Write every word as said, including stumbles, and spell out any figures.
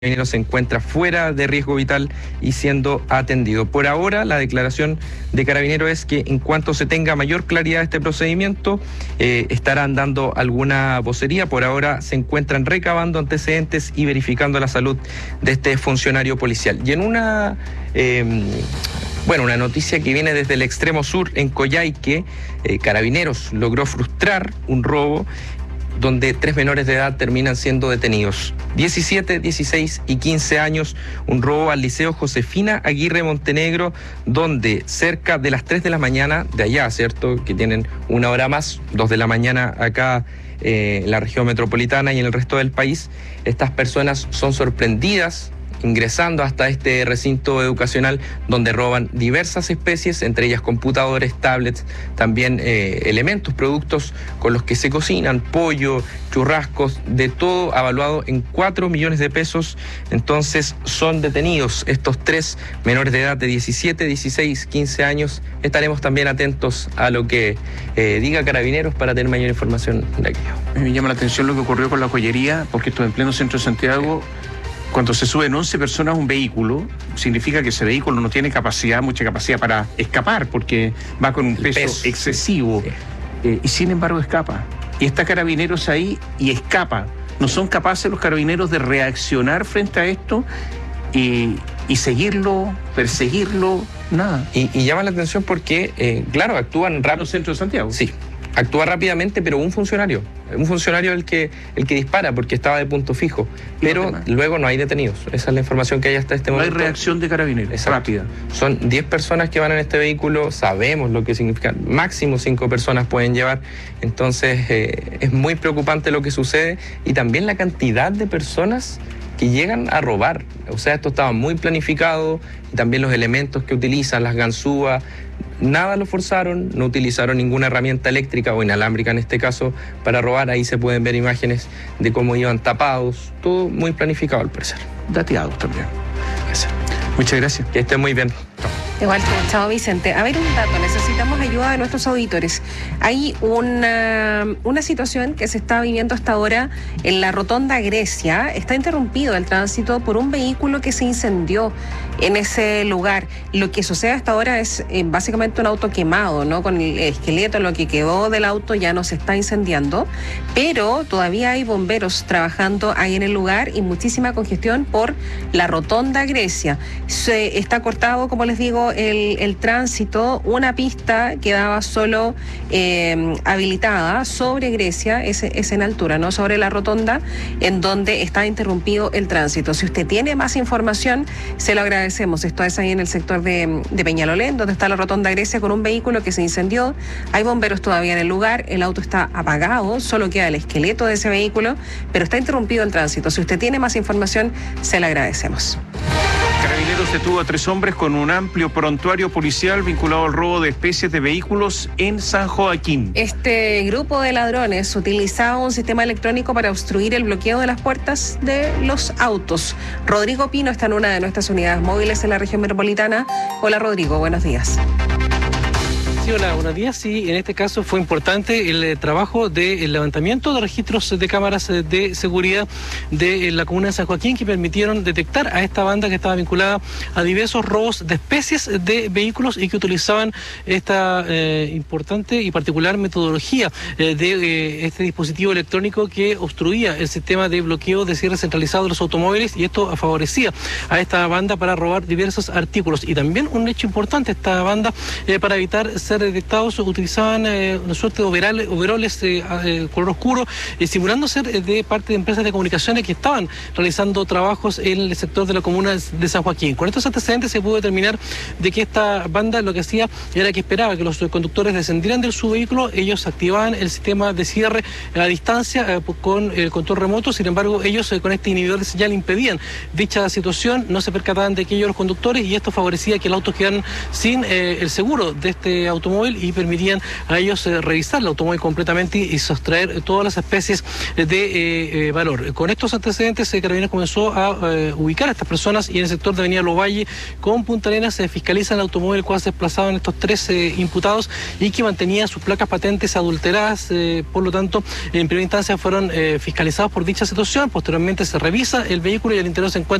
Carabineros se encuentra fuera de riesgo vital y siendo atendido. Por ahora, la declaración de Carabineros es que en cuanto se tenga mayor claridad de este procedimiento, eh, estarán dando alguna vocería. Por ahora se encuentran recabando antecedentes y verificando la salud de este funcionario policial. Y en una, eh, bueno, una noticia que viene desde el extremo sur, en Coyhaique, eh, Carabineros logró frustrar un robo donde tres menores de edad terminan siendo detenidos. diecisiete, dieciséis y quince años, un robo al Liceo Josefina Aguirre Montenegro, donde cerca de las tres de la mañana, de allá, ¿cierto?, que tienen una hora más, dos de la mañana acá eh, en la región metropolitana y en el resto del país, estas personas son sorprendidas ingresando hasta este recinto educacional donde roban diversas especies, entre ellas computadores, tablets, también eh, elementos, productos con los que se cocinan, pollo, churrascos, de todo avaluado en cuatro millones de pesos. Entonces son detenidos estos tres menores de edad de diecisiete, dieciséis, quince años. Estaremos también atentos a lo que eh, diga Carabineros para tener mayor información de aquello. Me llama la atención lo que ocurrió con la joyería, porque esto en pleno centro de Santiago. Cuando se suben once personas a un vehículo, significa que ese vehículo no tiene capacidad, mucha capacidad para escapar, porque va con un peso, peso excesivo, sí. eh, y sin embargo escapa. Y está Carabineros ahí y escapa. No son capaces los Carabineros de reaccionar frente a esto y, y seguirlo, perseguirlo, nada. Y, y llama la atención porque, eh, claro, actúan rápido. En el centro de Santiago. Sí. Actúa rápidamente, pero un funcionario, un funcionario el que el que dispara porque estaba de punto fijo, pero no, luego no hay detenidos. Esa es la información que hay hasta este no momento. No hay reacción de Carabineros. Exacto. Rápida. Son diez personas que van en este vehículo, sabemos lo que significa, máximo cinco personas pueden llevar, entonces eh, es muy preocupante lo que sucede y también la cantidad de personas que llegan a robar. O sea, esto estaba muy planificado y también los elementos que utilizan, las ganzúas, nada lo forzaron, no utilizaron ninguna herramienta eléctrica o inalámbrica en este caso para robar. Ahí se pueden ver imágenes de cómo iban tapados, todo muy planificado al parecer. Dateados también. Gracias. Muchas gracias. Que estén muy bien. Igual que chao Vicente. A ver, un dato, necesitamos ayuda de nuestros auditores. Hay una, una situación que se está viviendo hasta ahora en la Rotonda Grecia. Está interrumpido el tránsito por un vehículo que se incendió en ese lugar. Lo que sucede hasta ahora es eh, básicamente un auto quemado, ¿no? Con el esqueleto, lo que quedó del auto ya no se está incendiando, pero todavía hay bomberos trabajando ahí en el lugar y muchísima congestión por la Rotonda Grecia. Se está cortado, como les digo, El, el tránsito, una pista quedaba solo eh, habilitada sobre Grecia, es, es en altura, ¿no? Sobre la rotonda, en donde está interrumpido el tránsito. Si usted tiene más información, se lo agradecemos. Esto es ahí en el sector de, de Peñalolén, donde está la rotonda Grecia, con un vehículo que se incendió. Hay bomberos todavía en el lugar, el auto está apagado, solo queda el esqueleto de ese vehículo, pero está interrumpido el tránsito. Si usted tiene más información, se lo agradecemos. Carabineros detuvo a tres hombres con un amplio prontuario policial vinculado al robo de especies de vehículos en San Joaquín. Este grupo de ladrones utilizaba un sistema electrónico para obstruir el bloqueo de las puertas de los autos. Rodrigo Pino está en una de nuestras unidades móviles en la región metropolitana. Hola Rodrigo, buenos días. Sí, hola, buenos días. Sí, en este caso fue importante el eh, trabajo del levantamiento de registros de cámaras eh, de seguridad de eh, la comuna de San Joaquín, que permitieron detectar a esta banda que estaba vinculada a diversos robos de especies de vehículos y que utilizaban esta eh, importante y particular metodología eh, de eh, este dispositivo electrónico que obstruía el sistema de bloqueo de cierre centralizado de los automóviles, y esto favorecía a esta banda para robar diversos artículos. Y también un hecho importante, esta banda eh, para evitar ser detectados utilizaban eh, una suerte de overales, overoles eh, eh, color oscuro, eh, simulando ser eh, de parte de empresas de comunicaciones que estaban realizando trabajos en el sector de la comuna de San Joaquín. Con estos antecedentes se pudo determinar de que esta banda lo que hacía era que esperaba que los conductores descendieran de su vehículo, ellos activaban el sistema de cierre a distancia eh, con el control remoto. Sin embargo, ellos eh, con este inhibidor de señal impedían dicha situación, no se percataban de que ellos los conductores, y esto favorecía que el auto quedaran sin eh, el seguro de este auto automóvil y permitían a ellos eh, revisar el automóvil completamente y sustraer todas las especies de eh, eh, valor. Con estos antecedentes, eh, Carabineros comenzó a eh, ubicar a estas personas y en el sector de Avenida Lovalle con Punta Arenas se fiscaliza el automóvil el cual se desplazaban estos tres eh, imputados y que mantenía sus placas patentes adulteradas. Eh, por lo tanto, en primera instancia fueron eh, fiscalizados por dicha situación. Posteriormente se revisa el vehículo y al interior se encuentra